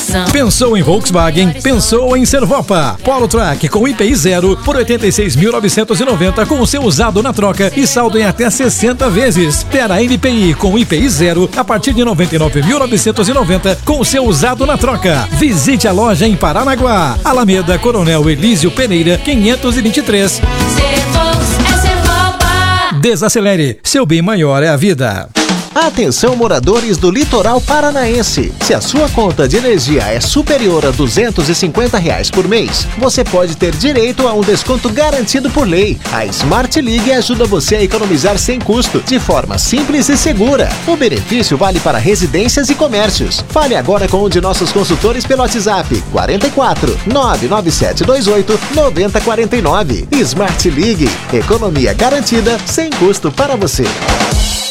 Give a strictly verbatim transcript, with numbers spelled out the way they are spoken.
proteção. Pensou em Volkswagen? Pensou em Servopa. Polo Track com I P I zero por oitenta e seis mil novecentos e noventa com o seu usado na troca e saldo em até sessenta vezes. Terra M P I com I P I zero a partir de noventa e nove mil novecentos e noventa com o seu usado na troca. Visite a loja em Paranaguá, Alameda Coronel Elísio Pereira, quinhentos e vinte e três. Servox é Servopa. Desacelere, seu bem maior é a vida. Atenção, moradores do litoral paranaense. Se a sua conta de energia é superior a duzentos e cinquenta reais por mês, você pode ter direito a um desconto garantido por lei. A Smart League ajuda você a economizar sem custo, de forma simples e segura. O benefício vale para residências e comércios. Fale agora com um de nossos consultores pelo WhatsApp quarenta e quatro, nove nove sete dois oito, nove zero quatro nove. Smart League, economia garantida sem custo para você.